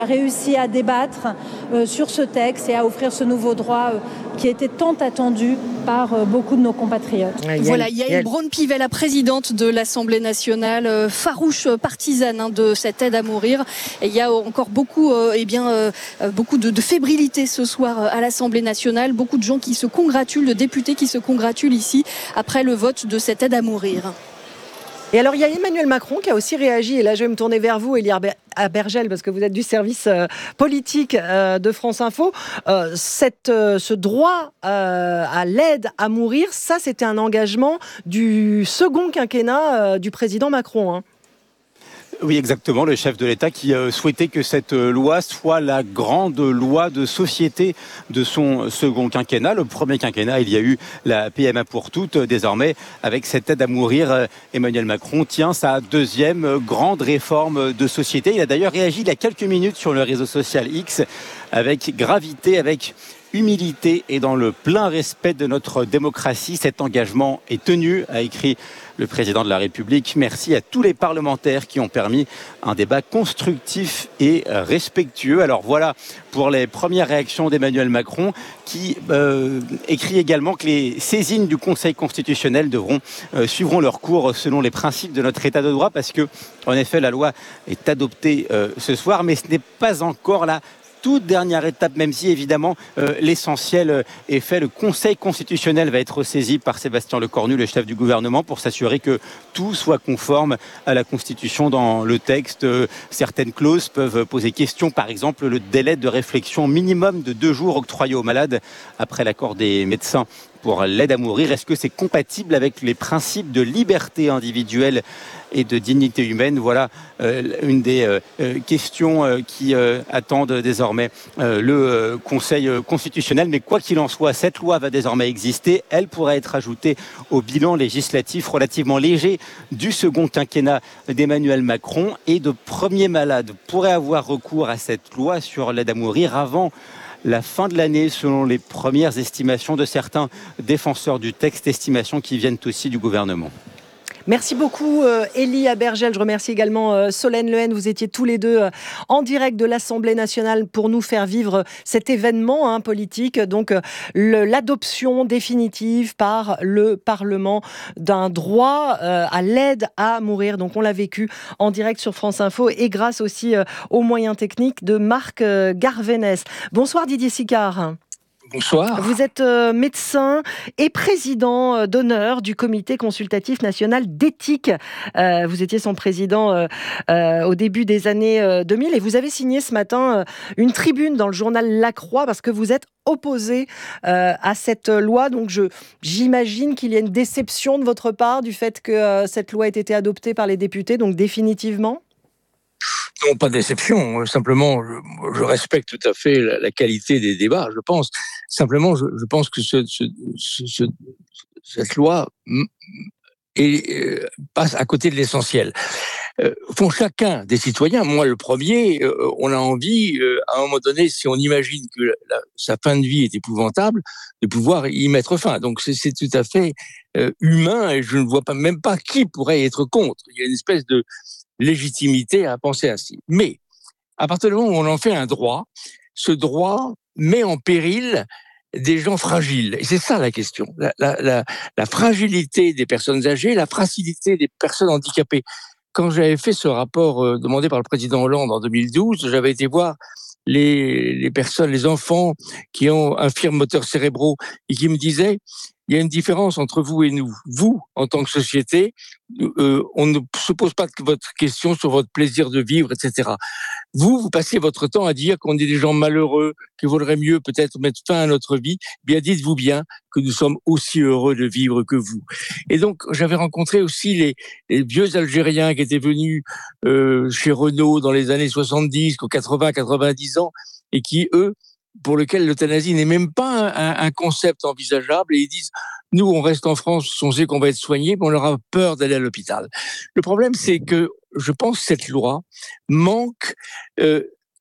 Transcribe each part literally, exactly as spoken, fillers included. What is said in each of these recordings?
réussi à débattre euh, sur ce texte et à offrir ce nouveau droit euh, qui était tant attendu par euh, beaucoup de nos compatriotes. Voilà, Yaël Braun-Pivet, la présidente de l'Assemblée nationale, euh, farouche partisane hein, de cette aide à mourir. Et il y a encore beaucoup, euh, eh bien, euh, beaucoup de, de fébrilité ce soir euh, à l'Assemblée nationale. Beaucoup de gens qui se congratulent, de députés qui se congratulent ici après le vote de cette aide à mourir. Et alors, il y a Emmanuel Macron qui a aussi réagi. Et là, je vais me tourner vers vous, Élie Abergel, parce que vous êtes du service euh, politique euh, de France Info. Euh, cette, euh, ce droit euh, à l'aide à mourir, ça, c'était un engagement du second quinquennat euh, du président Macron, hein. Oui, exactement, le chef de l'État qui euh, souhaitait que cette euh, loi soit la grande loi de société de son second quinquennat. Le premier quinquennat, il y a eu la P M A pour toutes. Désormais, avec cette aide à mourir, euh, Emmanuel Macron tient sa deuxième euh, grande réforme de société. Il a d'ailleurs réagi il y a quelques minutes sur le réseau social X avec gravité, avec humilité et dans le plein respect de notre démocratie. Cet engagement est tenu, a écrit le président de la République. Merci à tous les parlementaires qui ont permis un débat constructif et respectueux. Alors voilà pour les premières réactions d'Emmanuel Macron qui euh, écrit également que les saisines du Conseil constitutionnel devront euh, suivront leur cours selon les principes de notre État de droit parce que, en effet, la loi est adoptée euh, ce soir, mais ce n'est pas encore la toute dernière étape, même si évidemment euh, l'essentiel est fait. Le Conseil constitutionnel va être saisi par Sébastien Lecornu, le chef du gouvernement, pour s'assurer que tout soit conforme à la Constitution dans le texte. Euh, certaines clauses peuvent poser question, par exemple le délai de réflexion minimum de deux jours octroyé aux malades après l'accord des médecins pour l'aide à mourir. Est-ce que c'est compatible avec les principes de liberté individuelle et de dignité humaine? Voilà euh, une des euh, questions euh, qui euh, attendent désormais euh, le euh, Conseil constitutionnel. Mais quoi qu'il en soit, cette loi va désormais exister. Elle pourra être ajoutée au bilan législatif relativement léger du second quinquennat d'Emmanuel Macron. Et de premiers malades pourraient avoir recours à cette loi sur l'aide à mourir avant la fin de l'année, selon les premières estimations de certains défenseurs du texte, estimations qui viennent aussi du gouvernement. Merci beaucoup, euh, Élie Abergel. Je remercie également euh, Solène Lehen. Vous étiez tous les deux euh, en direct de l'Assemblée nationale pour nous faire vivre cet événement hein, politique. Donc, euh, le, l'adoption définitive par le Parlement d'un droit euh, à l'aide à mourir. Donc, on l'a vécu en direct sur France Info et grâce aussi euh, aux moyens techniques de Marc euh, Garvenès. Bonsoir Didier Sicard. Bonsoir. Vous êtes euh, médecin et président euh, d'honneur du Comité consultatif national d'éthique. Euh, vous étiez son président euh, euh, au début des années euh, deux mille et vous avez signé ce matin euh, une tribune dans le journal La Croix parce que vous êtes opposé euh, à cette loi. Donc je, j'imagine qu'il y a une déception de votre part du fait que euh, cette loi ait été adoptée par les députés, donc définitivement ? Non, pas de déception. Simplement, je, je respecte tout à fait la, la qualité des débats, je pense. Simplement, je, je pense que ce, ce, ce, ce, cette loi est, euh, passe à côté de l'essentiel. Euh, font chacun des citoyens, moi le premier, euh, on a envie, euh, à un moment donné, si on imagine que la, la, sa fin de vie est épouvantable, de pouvoir y mettre fin. Donc c'est, c'est tout à fait euh, humain et je ne vois pas même pas qui pourrait être contre. Il y a une espèce de légitimité à penser ainsi. Mais, à partir du moment où on en fait un droit, ce droit met en péril des gens fragiles. Et c'est ça la question. La, la, la, la fragilité des personnes âgées, la fragilité des personnes handicapées. Quand j'avais fait ce rapport euh, demandé par le président Hollande en deux mille douze, j'avais été voir les, les personnes, les enfants qui ont infirmes moteurs cérébraux et qui me disaient il y a une différence entre vous et nous. Vous, en tant que société, euh, on ne se pose pas votre question sur votre plaisir de vivre, et cetera. Vous, vous passez votre temps à dire qu'on est des gens malheureux, qu'il vaudrait mieux peut-être mettre fin à notre vie. Bien, dites-vous bien que nous sommes aussi heureux de vivre que vous. Et donc, j'avais rencontré aussi les, les vieux Algériens qui étaient venus euh, chez Renault dans les années soixante-dix, quatre-vingts, quatre-vingt-dix ans, et qui, eux, pour lequel l'euthanasie n'est même pas un, un concept envisageable, et ils disent nous on reste en France, on sait qu'on va être soigné, mais on aura peur d'aller à l'hôpital. Le problème c'est que je pense que cette loi manque euh,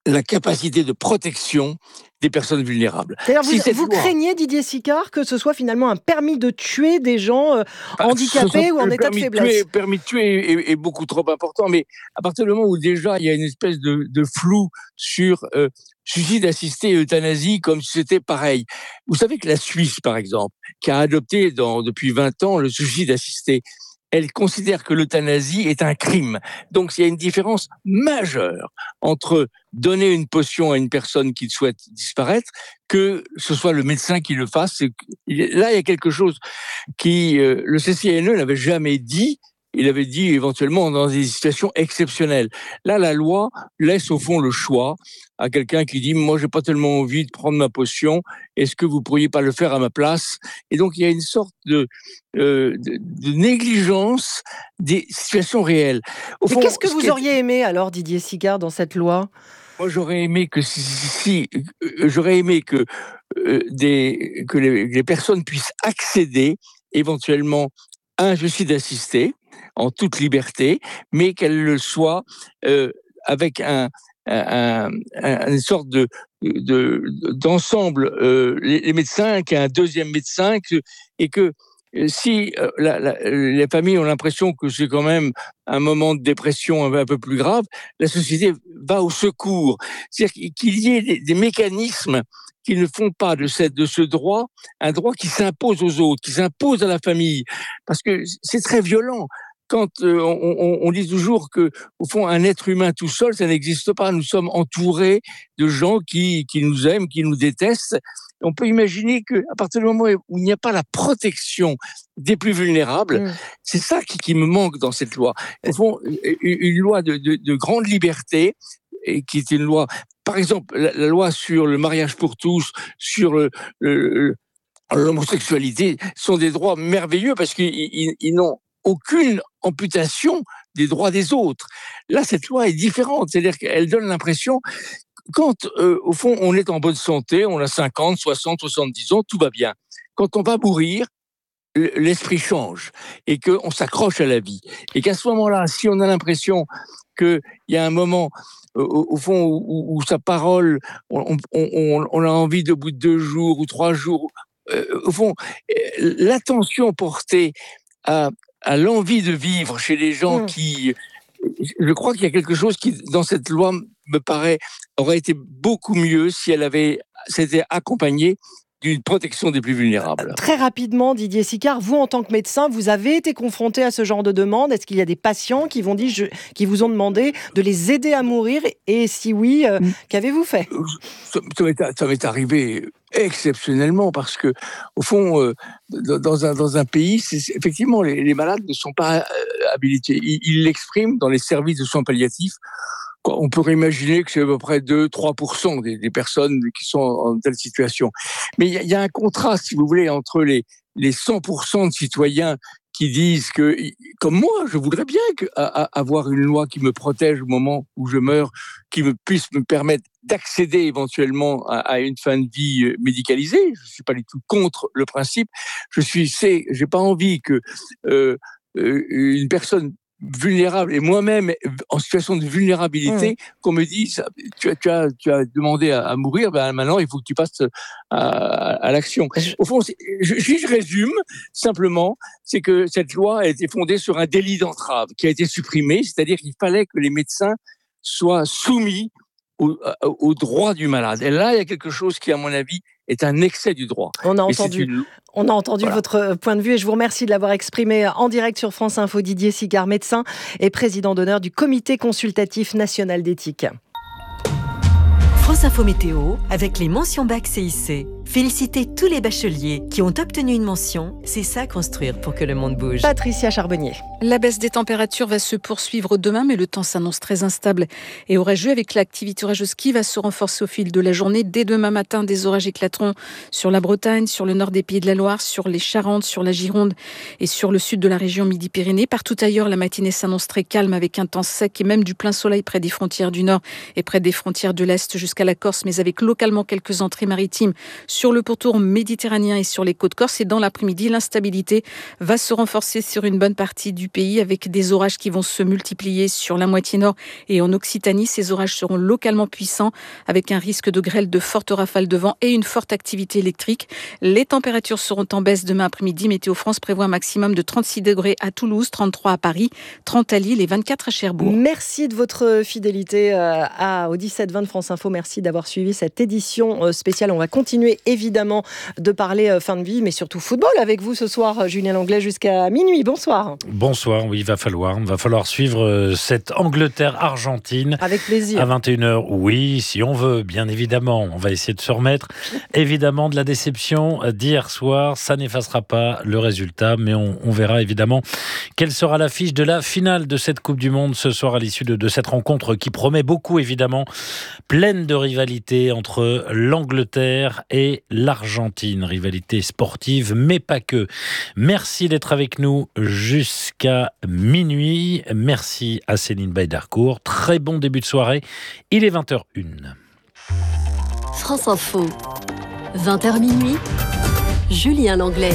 la capacité de protection des personnes vulnérables. C'est-à-dire, si vous, vous loi, craignez, Didier Sicard, que ce soit finalement un permis de tuer des gens euh, handicapés ou en état de faiblesse. Le permis de tuer est, est beaucoup trop important, mais à partir du moment où déjà il y a une espèce de, de flou sur euh, suicide assisté et euthanasie, comme si c'était pareil. Vous savez que la Suisse, par exemple, qui a adopté dans, depuis vingt ans le suicide assisté, elle considère que l'euthanasie est un crime. Donc, il y a une différence majeure entre donner une potion à une personne qui souhaite disparaître, que ce soit le médecin qui le fasse. Là, il y a quelque chose qui, euh, le C C N E n'avait jamais dit. Il avait dit éventuellement dans des situations exceptionnelles. Là, la loi laisse au fond le choix à quelqu'un qui dit « moi, j'ai pas tellement envie de prendre ma potion, est-ce que vous pourriez pas le faire à ma place ?» Et donc, il y a une sorte de, euh, de, de négligence des situations réelles. Au Mais fond, qu'est-ce que ce vous est... auriez aimé alors, Didier Sicard, dans cette loi ? Moi, j'aurais aimé que si, si euh, j'aurais aimé que euh, des que les, les personnes puissent accéder éventuellement à un suicide assisté en toute liberté, mais qu'elle le soit euh, avec un, un, un, une sorte de, de d'ensemble, euh, les, les médecins, qu'il y a un deuxième médecin, que, et que si euh, la, la, les familles ont l'impression que c'est quand même un moment de dépression un, un peu plus grave, la société va au secours. C'est-à-dire qu'il y ait des, des mécanismes qui ne font pas de, cette, de ce droit un droit qui s'impose aux autres, qui s'impose à la famille. Parce que c'est très violent. Quand euh, on, on, on dit toujours que, au fond, un être humain tout seul, ça n'existe pas. Nous sommes entourés de gens qui, qui nous aiment, qui nous détestent. On peut imaginer qu'à partir du moment où il n'y a pas la protection des plus vulnérables, mmh. c'est ça qui, qui me manque dans cette loi. Au fond, une loi de, de, de grande liberté, et qui est une loi, par exemple, la, la loi sur le mariage pour tous, sur le, le, l'homosexualité, sont des droits merveilleux parce qu'ils ils, ils n'ont aucune amputation des droits des autres. Là, cette loi est différente, c'est-à-dire qu'elle donne l'impression quand, euh, au fond, on est en bonne santé, on a cinquante, soixante, soixante-dix ans, tout va bien. Quand on va mourir, l'esprit change et qu'on s'accroche à la vie. Et qu'à ce moment-là, si on a l'impression qu'il y a un moment, euh, au, au fond, où, où sa parole, on, on, on, on a envie de bout de deux jours ou trois jours, euh, au fond, euh, l'attention portée à, à l'envie de vivre chez les gens mmh. qui... Je crois qu'il y a quelque chose qui, dans cette loi, me paraît, aurait été beaucoup mieux si elle avait s'était accompagnée d'une protection des plus vulnérables. Très rapidement, Didier Sicard, vous en tant que médecin, vous avez été confronté à ce genre de demande. Est-ce qu'il y a des patients qui, vont dit, je, qui vous ont demandé de les aider à mourir ? Et si oui, euh, mmh. qu'avez-vous fait ? ça, ça, m'est, ça m'est arrivé exceptionnellement parce que, au fond, euh, dans, un, dans un pays, c'est, effectivement, les, les malades ne sont pas euh, habilités. Ils, ils l'expriment dans les services de soins palliatifs. On pourrait imaginer que c'est à peu près deux à trois pour cent des, des personnes qui sont en telle situation. Mais il y, y a un contraste, si vous voulez, entre les, les cent pour cent de citoyens qui disent que, comme moi, je voudrais bien que, à, à, avoir une loi qui me protège au moment où je meurs, qui me puisse me permettre d'accéder éventuellement à, à une fin de vie médicalisée. Je ne suis pas du tout contre le principe. Je suis, c'est, j'ai pas envie que euh, euh, une personne vulnérable et moi-même en situation de vulnérabilité, mmh. qu'on me dise tu as, tu as, tu as demandé à, à mourir, ben maintenant il faut que tu passes à, à l'action. Au fond, si je, je résume simplement, c'est que cette loi a été fondée sur un délit d'entrave qui a été supprimé, c'est-à-dire qu'il fallait que les médecins soient soumis au, au, au droit du malade. Et là, il y a quelque chose qui, à mon avis, est un excès du droit. On a entendu, une... on a entendu voilà. votre point de vue et je vous remercie de l'avoir exprimé en direct sur France Info. Didier Sicard, médecin et président d'honneur du Comité consultatif national d'éthique. France Info Météo, avec les mentions bac C I C. Félicitez tous les bacheliers qui ont obtenu une mention. C'est ça construire pour que le monde bouge. Patricia Charbonnier. La baisse des températures va se poursuivre demain, mais le temps s'annonce très instable et orageux avec l'activité orageuse qui va se renforcer au fil de la journée. Dès demain matin, des orages éclateront sur la Bretagne, sur le nord des Pays de la Loire, sur les Charentes, sur la Gironde et sur le sud de la région Midi-Pyrénées. Partout ailleurs, la matinée s'annonce très calme avec un temps sec et même du plein soleil près des frontières du nord et près des frontières de l'est jusqu'à la Corse, mais avec localement quelques entrées maritimes sur le pourtour méditerranéen et sur les côtes corses. Et dans l'après-midi, l'instabilité va se renforcer sur une bonne partie du pays avec des orages qui vont se multiplier sur la moitié nord et en Occitanie. Ces orages seront localement puissants avec un risque de grêle, de fortes rafales de vent et une forte activité électrique. Les températures seront en baisse demain après-midi. Météo France prévoit un maximum de trente-six degrés à Toulouse, trente-trois à Paris, trente à Lille et vingt-quatre à Cherbourg. Merci de votre fidélité à, au dix-sept vingt de France Info. Merci d'avoir suivi cette édition spéciale. On va continuer évidemment de parler fin de vie, mais surtout football avec vous ce soir, Julien Langlais, jusqu'à minuit. Bonsoir. Bonsoir, oui, il va falloir. Il va falloir suivre cette Angleterre-Argentine. Avec plaisir. À vingt et une heures, oui, si on veut, bien évidemment. On va essayer de se remettre, évidemment, de la déception d'hier soir. Ça n'effacera pas le résultat, mais on, on verra évidemment quelle sera l'affiche de la finale de cette Coupe du Monde ce soir à l'issue de, de cette rencontre qui promet beaucoup, évidemment, pleine de rivalité entre l'Angleterre et l'Argentine. Rivalité sportive, mais pas que. Merci d'être avec nous jusqu'à minuit. Merci à Céline Baïdarcourt. Très bon début de soirée. Il est vingt heures une. France Info, vingt heures minuit, Julien Langlais.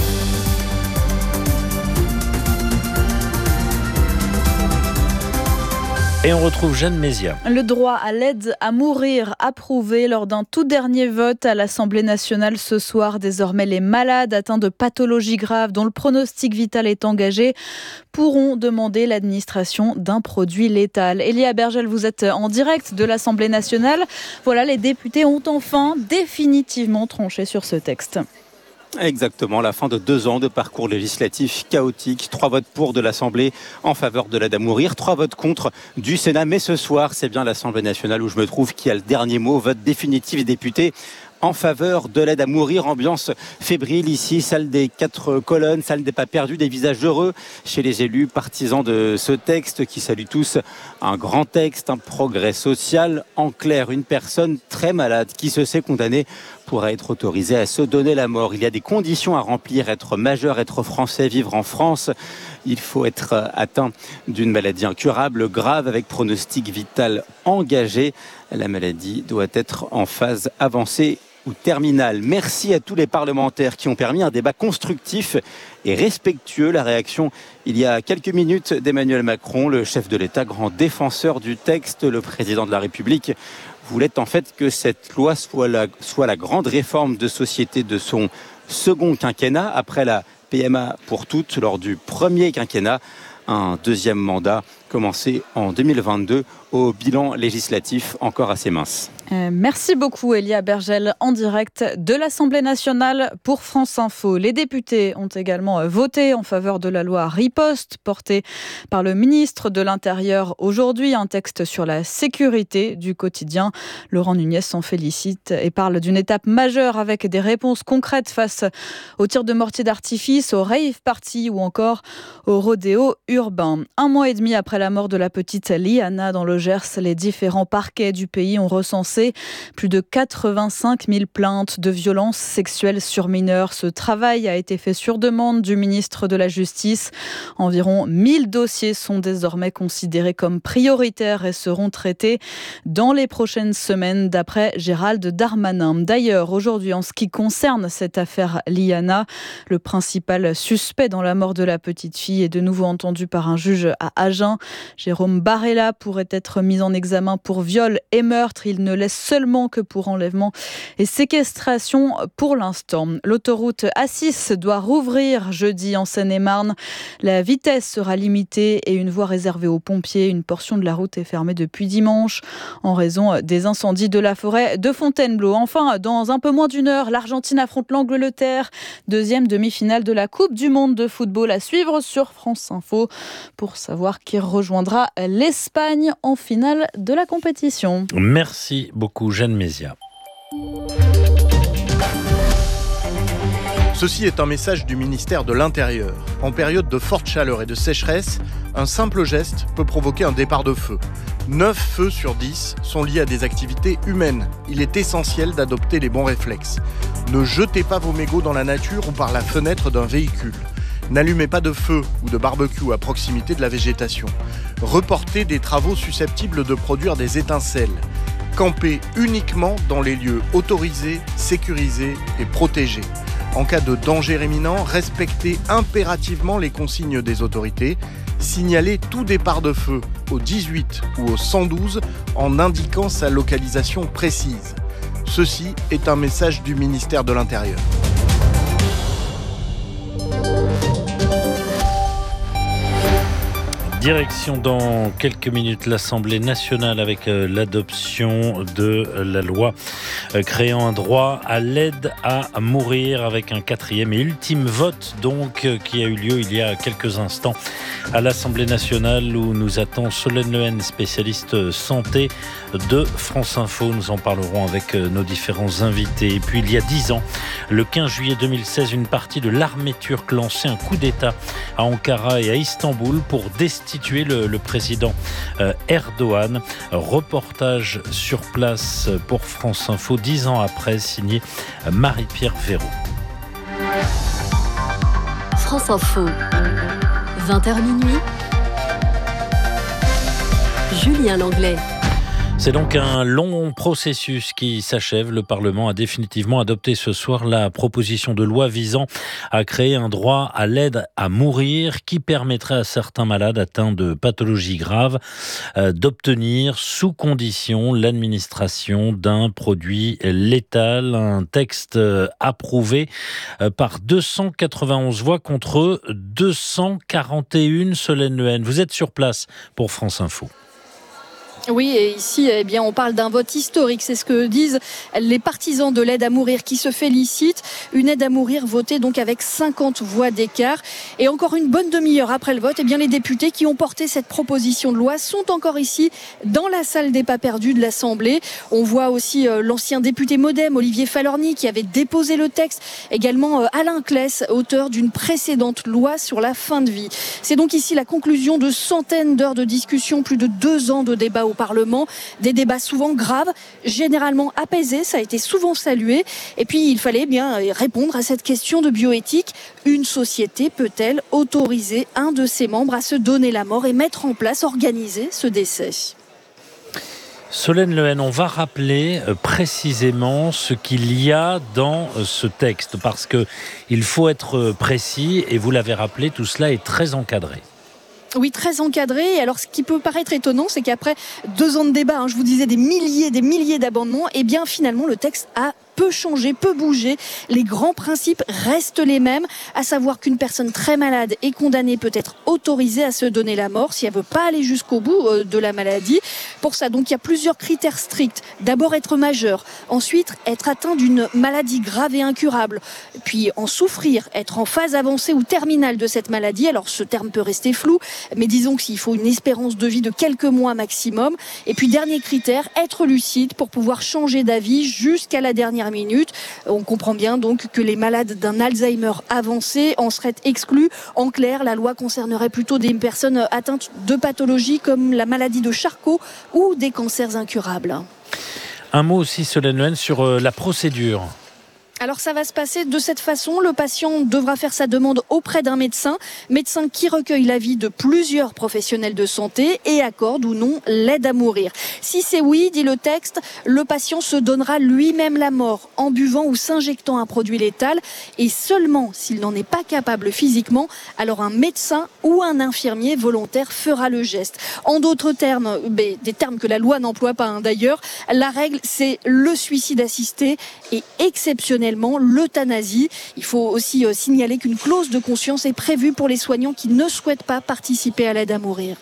Et on retrouve Jeanne Mézia. Le droit à l'aide à mourir approuvé lors d'un tout dernier vote à l'Assemblée nationale ce soir. Désormais, les malades atteints de pathologies graves dont le pronostic vital est engagé pourront demander l'administration d'un produit létal. Elia Bergel, vous êtes en direct de l'Assemblée nationale. Voilà, les députés ont enfin définitivement tranché sur ce texte. Exactement, la fin de deux ans de parcours législatif chaotique. Trois votes pour de l'Assemblée en faveur de l'aide à mourir, trois votes contre du Sénat. Mais ce soir, c'est bien l'Assemblée nationale où je me trouve qui a le dernier mot. Vote définitif des députés en faveur de l'aide à mourir. Ambiance fébrile ici, salle des quatre colonnes, salle des pas perdus, des visages heureux chez les élus partisans de ce texte qui saluent tous un grand texte, un progrès social. En clair, une personne très malade qui se sait condamnée pourra être autorisée à se donner la mort. Il y a des conditions à remplir, être majeur, être français, vivre en France. Il faut être atteint d'une maladie incurable, grave, avec pronostic vital engagé. La maladie doit être en phase avancée ou terminale. Merci à tous les parlementaires qui ont permis un débat constructif et respectueux. La réaction, il y a quelques minutes, d'Emmanuel Macron, le chef de l'État, grand défenseur du texte. Le président de la République voulait en fait que cette loi soit la, soit la grande réforme de société de son second quinquennat, après la P M A pour toutes lors du premier quinquennat. Un deuxième mandat commencé en deux mille vingt-deux au bilan législatif encore assez mince. Euh, merci beaucoup Elia Bergel en direct de l'Assemblée nationale pour France Info. Les députés ont également voté en faveur de la loi Riposte portée par le ministre de l'Intérieur aujourd'hui, un texte sur la sécurité du quotidien. Laurent Nunez s'en félicite et parle d'une étape majeure avec des réponses concrètes face aux tirs de mortier d'artifice, aux rave parties ou encore aux rodéos urbains. Un mois et demi après la mort de la petite Liana dans le Gers, les différents parquets du pays ont recensé plus de quatre-vingt-cinq mille plaintes de violences sexuelles sur mineurs. Ce travail a été fait sur demande du ministre de la Justice. Environ mille dossiers sont désormais considérés comme prioritaires et seront traités dans les prochaines semaines, d'après Gérald Darmanin. D'ailleurs, aujourd'hui, en ce qui concerne cette affaire Liana, le principal suspect dans la mort de la petite fille est de nouveau entendu par un juge à Agen. Jérôme Barella pourrait être mis en examen pour viol et meurtre. Il ne laisse seulement que pour enlèvement et séquestration pour l'instant. L'autoroute A six doit rouvrir jeudi en Seine-et-Marne. La vitesse sera limitée et une voie réservée aux pompiers. Une portion de la route est fermée depuis dimanche en raison des incendies de la forêt de Fontainebleau. Enfin, dans un peu moins d'une heure, l'Argentine affronte l'Angleterre. Deuxième demi-finale de la Coupe du Monde de football à suivre sur France Info pour savoir qui rejoindra l'Espagne en finale de la compétition. Merci beaucoup, Jeanne Mézia. Ceci est un message du ministère de l'Intérieur. En période de forte chaleur et de sécheresse, un simple geste peut provoquer un départ de feu. neuf feux sur dix sont liés à des activités humaines. Il est essentiel d'adopter les bons réflexes. Ne jetez pas vos mégots dans la nature ou par la fenêtre d'un véhicule. N'allumez pas de feu ou de barbecue à proximité de la végétation. Reportez des travaux susceptibles de produire des étincelles. Camper uniquement dans les lieux autorisés, sécurisés et protégés. En cas de danger imminent, respectez impérativement les consignes des autorités. Signalez tout départ de feu au dix-huit ou au cent douze en indiquant sa localisation précise. Ceci est un message du ministère de l'Intérieur. Direction dans quelques minutes l'Assemblée nationale avec euh, l'adoption de euh, la loi euh, créant un droit à l'aide à mourir avec un quatrième et ultime vote donc euh, qui a eu lieu il y a quelques instants à l'Assemblée nationale où nous attend Solène Lehen, spécialiste santé de France Info. Nous en parlerons avec euh, nos différents invités. Et puis il y a dix ans, le quinze juillet deux mille seize, une partie de l'armée turque lançait un coup d'État à Ankara et à Istanbul pour destituer Le, le président euh, Erdogan. Reportage sur place pour France Info, dix ans après, signé Marie-Pierre Véraud. France Info, vingt heures minuit, Julien Langlais. C'est donc un long processus qui s'achève. Le Parlement a définitivement adopté ce soir la proposition de loi visant à créer un droit à l'aide à mourir qui permettrait à certains malades atteints de pathologies graves euh, d'obtenir sous condition l'administration d'un produit létal. Un texte euh, approuvé euh, par deux cent quatre-vingt-onze voix contre deux cent quarante et un. Solène Lehen, vous êtes sur place pour France Info. Oui, et ici, eh bien, on parle d'un vote historique. C'est ce que disent les partisans de l'aide à mourir qui se félicitent. Une aide à mourir votée donc avec cinquante voix d'écart. Et encore une bonne demi-heure après le vote, eh bien, les députés qui ont porté cette proposition de loi sont encore ici dans la salle des pas perdus de l'Assemblée. On voit aussi euh, l'ancien député Modem, Olivier Falorni, qui avait déposé le texte. Également euh, Alain Claes, auteur d'une précédente loi sur la fin de vie. C'est donc ici la conclusion de centaines d'heures de discussion, plus de deux ans de débats au Parlement, des débats souvent graves, généralement apaisés, ça a été souvent salué. Et puis il fallait bien répondre à cette question de bioéthique. Une société peut-elle autoriser un de ses membres à se donner la mort et mettre en place, organiser ce décès ? Solène Lehen, on va rappeler précisément ce qu'il y a dans ce texte, parce qu'il faut être précis, et vous l'avez rappelé, tout cela est très encadré. Oui, très encadré. Alors, ce qui peut paraître étonnant, c'est qu'après deux ans de débat, hein, je vous disais des milliers, des milliers d'amendements, et bien finalement, le texte a peut changer, peut bouger. Les grands principes restent les mêmes, à savoir qu'une personne très malade et condamnée peut être autorisée à se donner la mort si elle veut pas aller jusqu'au bout euh, de la maladie. Pour ça, donc, il y a plusieurs critères stricts. D'abord, être majeur. Ensuite, être atteint d'une maladie grave et incurable. Puis, en souffrir, être en phase avancée ou terminale de cette maladie. Alors, ce terme peut rester flou, mais disons qu'il faut une espérance de vie de quelques mois maximum. Et puis, dernier critère, être lucide pour pouvoir changer d'avis jusqu'à la dernière minute. On comprend bien donc que les malades d'un Alzheimer avancé en seraient exclus. En clair, la loi concernerait plutôt des personnes atteintes de pathologies comme la maladie de Charcot ou des cancers incurables. Un mot aussi, Solène Lehen, sur la procédure. Alors ça va se passer de cette façon. Le patient devra faire sa demande auprès d'un médecin, médecin qui recueille l'avis de plusieurs professionnels de santé et accorde ou non l'aide à mourir. Si c'est oui, dit le texte, le patient se donnera lui-même la mort en buvant ou s'injectant un produit létal, et seulement s'il n'en est pas capable physiquement, alors un médecin ou un infirmier volontaire fera le geste. En d'autres termes, des termes que la loi n'emploie pas hein, d'ailleurs, la règle c'est le suicide assisté et exceptionnellement l'euthanasie. Il faut aussi euh, signaler qu'une clause de conscience est prévue pour les soignants qui ne souhaitent pas participer à l'aide à mourir.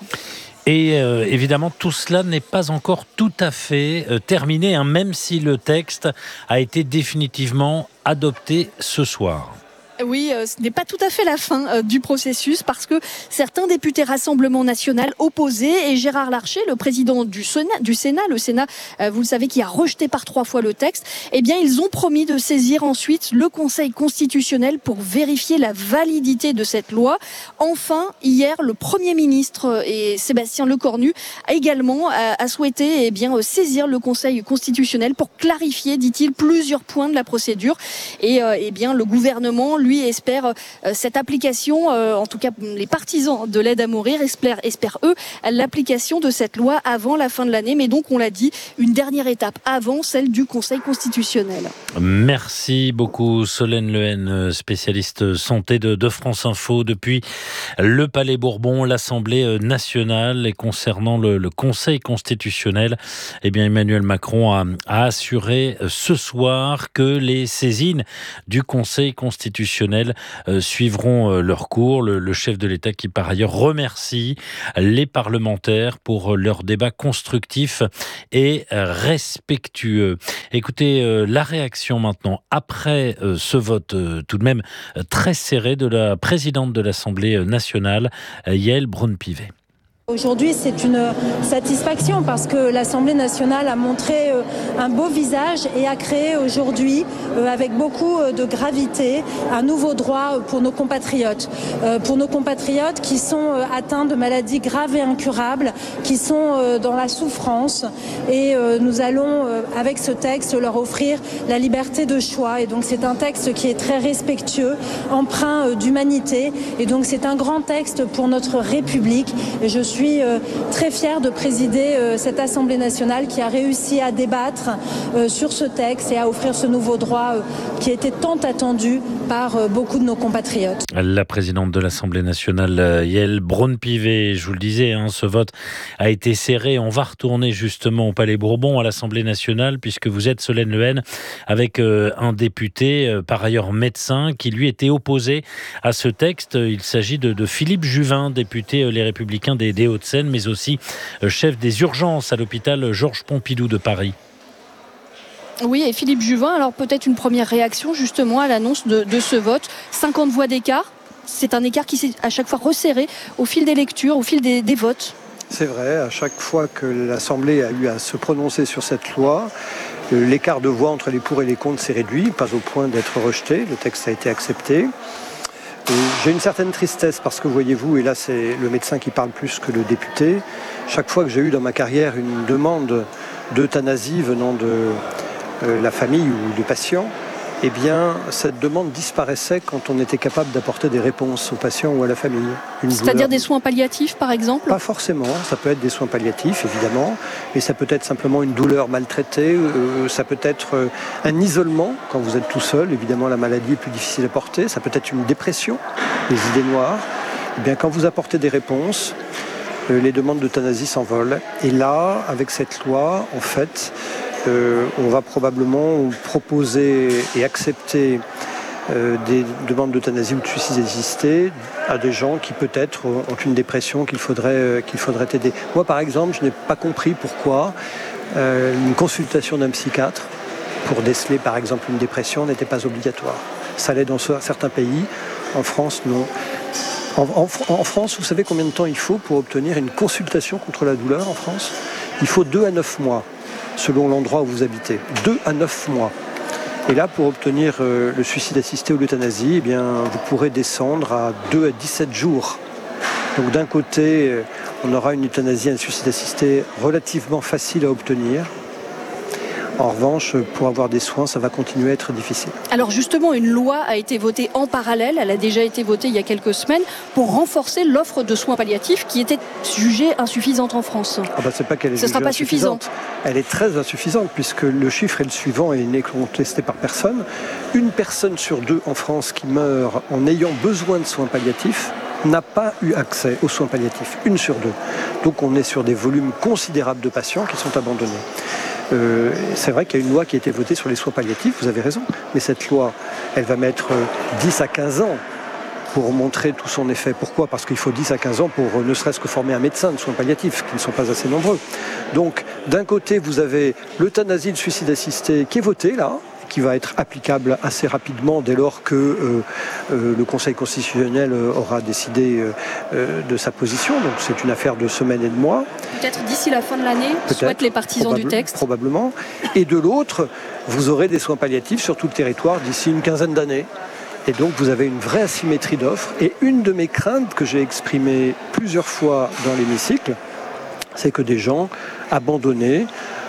Et euh, évidemment, tout cela n'est pas encore tout à fait euh, terminé, hein, même si le texte a été définitivement adopté ce soir. Oui, euh, ce n'est pas tout à fait la fin euh, du processus parce que certains députés Rassemblement National opposés et Gérard Larcher, le président du Sénat, du Sénat le Sénat, euh, vous le savez, qui a rejeté par trois fois le texte, eh bien, ils ont promis de saisir ensuite le Conseil constitutionnel pour vérifier la validité de cette loi. Enfin, hier, le Premier ministre et Sébastien Lecornu a également a, a souhaité eh bien, saisir le Conseil constitutionnel pour clarifier, dit-il, plusieurs points de la procédure. Et euh, eh bien, le gouvernement lui, espère euh, cette application, euh, en tout cas les partisans de l'aide à mourir espèrent, espèrent eux, l'application de cette loi avant la fin de l'année. Mais donc, on l'a dit, une dernière étape avant celle du Conseil constitutionnel. Merci beaucoup Solène Lehen, spécialiste santé de, de France Info depuis le Palais Bourbon, l'Assemblée nationale. Et concernant le, le Conseil constitutionnel, eh bien Emmanuel Macron a, a assuré ce soir que les saisines du Conseil constitutionnel euh, suivront euh, leur cours. Le, le chef de l'État qui par ailleurs remercie les parlementaires pour leur débat constructif et respectueux. Écoutez euh, la réaction maintenant après euh, ce vote euh, tout de même euh, très serré de la présidente de l'Assemblée nationale, euh, Yaël Braun-Pivet. Aujourd'hui, c'est une satisfaction parce que l'Assemblée nationale a montré un beau visage et a créé aujourd'hui, avec beaucoup de gravité, un nouveau droit pour nos compatriotes. Pour nos compatriotes qui sont atteints de maladies graves et incurables, qui sont dans la souffrance. Et nous allons, avec ce texte, leur offrir la liberté de choix. Et donc, c'est un texte qui est très respectueux, empreint d'humanité. Et donc, c'est un grand texte pour notre République. Et je suis Je suis très fière de présider cette Assemblée nationale qui a réussi à débattre sur ce texte et à offrir ce nouveau droit qui était tant attendu par beaucoup de nos compatriotes. La présidente de l'Assemblée nationale, Yaël Braun-Pivet, je vous le disais, hein, ce vote a été serré. On va retourner justement au Palais Bourbon, à l'Assemblée nationale, puisque vous êtes Solène Lehen avec un député, par ailleurs médecin, qui lui était opposé à ce texte. Il s'agit de, de Philippe Juvin, député Les Républicains des, des Hauts-de-Seine, mais aussi chef des urgences à l'hôpital Georges Pompidou de Paris. Oui, et Philippe Juvin, alors peut-être une première réaction justement à l'annonce de, de ce vote. cinquante voix d'écart, c'est un écart qui s'est à chaque fois resserré au fil des lectures, au fil des, des votes. C'est vrai, à chaque fois que l'Assemblée a eu à se prononcer sur cette loi, l'écart de voix entre les pour et les contre s'est réduit, pas au point d'être rejeté, le texte a été accepté. Et j'ai une certaine tristesse parce que voyez-vous, et là c'est le médecin qui parle plus que le député, chaque fois que j'ai eu dans ma carrière une demande d'euthanasie venant de euh, la famille ou du patient, eh bien cette demande disparaissait quand on était capable d'apporter des réponses aux patients ou à la famille. Une C'est-à-dire douleur... des soins palliatifs par exemple ? Pas forcément, ça peut être des soins palliatifs évidemment, mais ça peut être simplement une douleur maltraitée, euh, ça peut être euh, un isolement quand vous êtes tout seul, évidemment la maladie est plus difficile à porter, ça peut être une dépression, des idées noires. Eh bien quand vous apportez des réponses, euh, les demandes d'euthanasie s'envolent. Et là, avec cette loi, en fait, euh, on va probablement proposer et accepter Euh, des demandes d'euthanasie ou de suicide assisté à des gens qui peut-être ont une dépression qu'il faudrait, euh, qu'il faudrait aider. Moi par exemple, je n'ai pas compris pourquoi euh, une consultation d'un psychiatre pour déceler par exemple une dépression n'était pas obligatoire. Ça l'est dans certains pays, en France non. En, en, en France, vous savez combien de temps il faut pour obtenir une consultation contre la douleur en France ? Il faut deux à neuf mois, selon l'endroit où vous habitez. deux à neuf mois. Et là, pour obtenir euh, le suicide assisté ou l'euthanasie, eh bien, vous pourrez descendre à deux à dix-sept jours. Donc d'un côté, euh, on aura une euthanasie et un suicide assisté relativement facile à obtenir. En revanche, pour avoir des soins, ça va continuer à être difficile. Alors justement, une loi a été votée en parallèle, elle a déjà été votée il y a quelques semaines, pour renforcer l'offre de soins palliatifs qui était jugée insuffisante en France. Ah bah c'est pas qu'elle est Ce ne sera pas suffisant. Elle est très insuffisante puisque le chiffre est le suivant et il n'est contesté par personne. Une personne sur deux en France qui meurt en ayant besoin de soins palliatifs n'a pas eu accès aux soins palliatifs. Une sur deux. Donc on est sur des volumes considérables de patients qui sont abandonnés. Euh, c'est vrai qu'il y a une loi qui a été votée sur les soins palliatifs, vous avez raison, mais cette loi, elle va mettre dix à quinze ans pour montrer tout son effet. Pourquoi ? Parce qu'il faut dix à quinze ans pour euh, ne serait-ce que former un médecin de soins palliatifs, qui ne sont pas assez nombreux. Donc, d'un côté, vous avez l'euthanasie, le suicide assisté qui est voté, là, qui va être applicable assez rapidement dès lors que euh, euh, le Conseil constitutionnel euh, aura décidé euh, euh, de sa position. Donc c'est une affaire de semaines et de mois. Peut-être d'ici la fin de l'année, souhaitent les partisans probable, du texte. Probablement. Et de l'autre, vous aurez des soins palliatifs sur tout le territoire d'ici une quinzaine d'années. Et donc vous avez une vraie asymétrie d'offres. Et une de mes craintes que j'ai exprimées plusieurs fois dans l'hémicycle, c'est que des gens abandonnés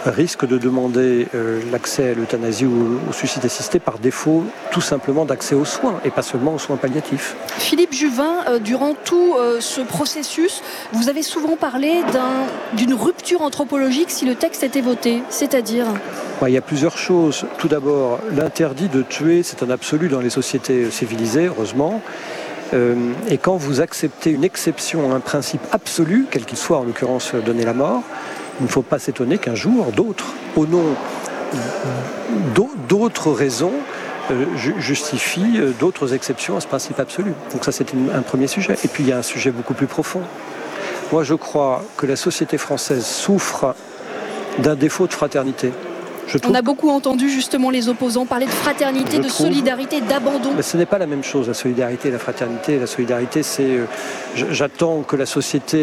risque de demander euh, l'accès à l'euthanasie ou au suicide assisté par défaut tout simplement d'accès aux soins et pas seulement aux soins palliatifs. Philippe Juvin, euh, durant tout euh, ce processus, vous avez souvent parlé d'un, d'une rupture anthropologique si le texte était voté, c'est-à-dire ? Il y a plusieurs choses. Tout d'abord, l'interdit de tuer, c'est un absolu dans les sociétés civilisées, heureusement. Euh, et quand vous acceptez une exception à un principe absolu, quel qu'il soit, en l'occurrence donner la mort, il ne faut pas s'étonner qu'un jour, d'autres, au nom d'autres raisons, euh, justifient d'autres exceptions à ce principe absolu. Donc ça, c'est une, un premier sujet. Et puis, il y a un sujet beaucoup plus profond. Moi, je crois que la société française souffre d'un défaut de fraternité. On a beaucoup entendu justement les opposants parler de fraternité, de trouve, solidarité, d'abandon. Mais ce n'est pas la même chose, la solidarité et la fraternité. La solidarité, c'est... Euh, j'attends que la société